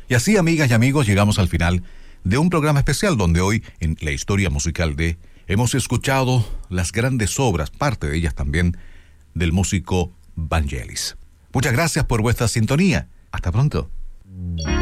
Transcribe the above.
Y así, amigas y amigos, llegamos al final de un programa especial donde hoy, en la historia musical hemos escuchado las grandes obras, parte de ellas también, del músico Vangelis. Muchas gracias por vuestra sintonía. Hasta pronto.